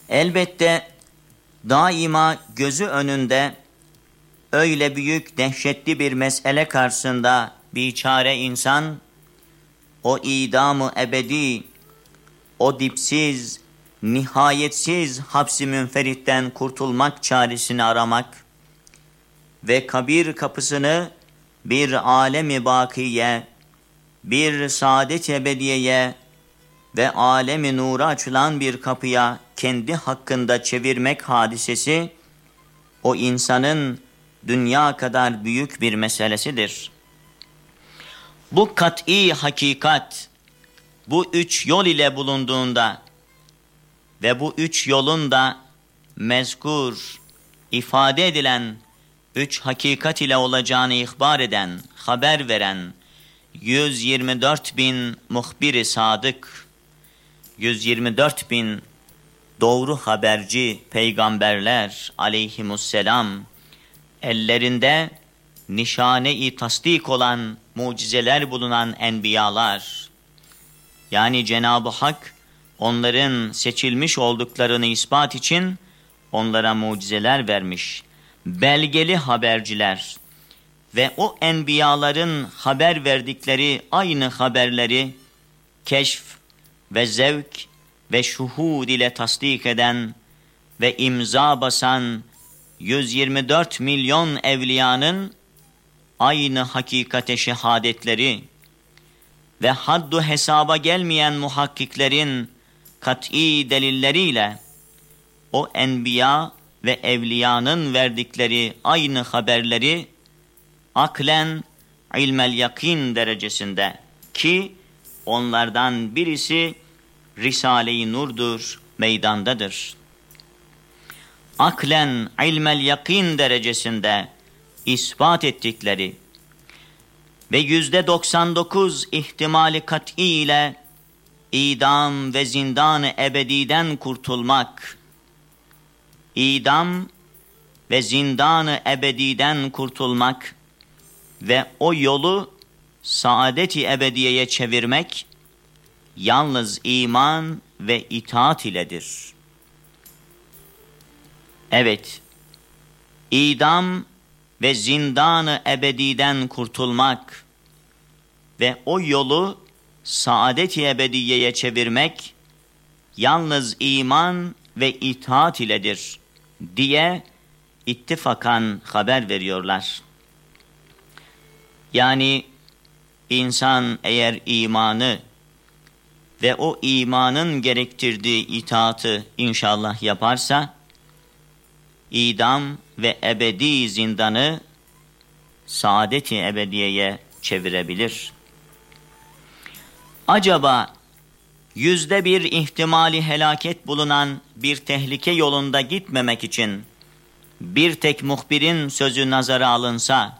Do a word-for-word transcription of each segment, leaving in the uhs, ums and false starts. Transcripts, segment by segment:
Elbette daima gözü önünde öyle büyük, dehşetli bir mesele karşısında biçare insan, o idam-ı ebedi, o dipsiz, nihayetsiz hapsi münferitten kurtulmak çaresini aramak ve kabir kapısını bir alem-i bakiye, bir saadet ebediyeye ve alem-i nura açılan bir kapıya kendi hakkında çevirmek hadisesi, o insanın dünya kadar büyük bir meselesidir. Bu kat'i hakikat, bu üç yol ile bulunduğunda ve bu üç yolun da mezkur, ifade edilen üç hakikat ile olacağını ihbar eden, haber veren yüz yirmi dört bin muhbir-i sadık, yüz yirmi dört bin doğru haberci peygamberler aleyhimusselam, ellerinde nişane-i tasdik olan mucizeler bulunan enbiyalar, yani Cenab-ı Hak onların seçilmiş olduklarını ispat için onlara mucizeler vermiş, belgeli haberciler ve o enbiyaların haber verdikleri aynı haberleri keşf ve zevk ve şuhud ile tasdik eden ve imza basan yüz yirmi dört milyon evliyanın aynı hakikate şehadetleri ve haddu hesaba gelmeyen muhakkiklerin kat'i delilleriyle o enbiya ve evliyanın verdikleri aynı haberleri aklen ilmel yakin derecesinde, ki onlardan birisi Risale-i Nur'dur, meydandadır. Aklen ilmel yakin derecesinde ispat ettikleri ve yüzde doksan dokuz ihtimali kat'i ile idam ve zindan-ı ebediden kurtulmak, idam ve zindan-ı ebediden kurtulmak ve o yolu saadet-i ebediyeye çevirmek yalnız iman ve itaat iledir. Evet, idam ve zindan-ı ebediden kurtulmak ve o yolu saadet-i ebediyeye çevirmek yalnız iman ve itaat iledir diye ittifakan haber veriyorlar. Yani insan eğer imanı ve o imanın gerektirdiği itaatı inşallah yaparsa, idam ve ebedi zindanı saadet-i ebediyeye çevirebilir. Acaba yüzde bir ihtimali helaket bulunan bir tehlike yolunda gitmemek için bir tek muhbirin sözü nazara alınsa,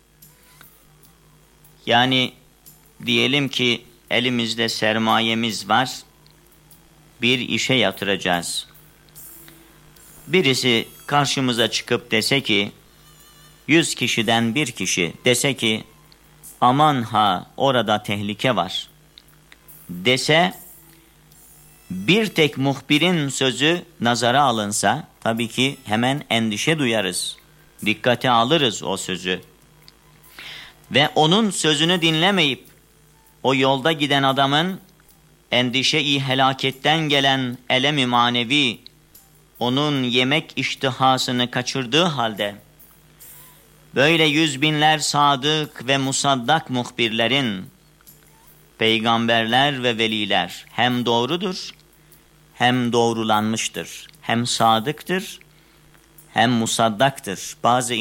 yani diyelim ki elimizde sermayemiz var, bir işe yatıracağız. Birisi karşımıza çıkıp dese ki, yüz kişiden bir kişi dese ki, aman ha orada tehlike var dese, bir tek muhbirin sözü nazara alınsa, tabii ki hemen endişe duyarız, dikkate alırız o sözü. Ve onun sözünü dinlemeyip, o yolda giden adamın endişe-i helaketten gelen elem-i manevi, onun yemek iştihasını kaçırdığı halde, böyle yüz binler sadık ve musaddak muhbirlerin, peygamberler ve veliler hem doğrudur, hem doğrulanmıştır, hem sadıktır, hem musaddaktır. Bazı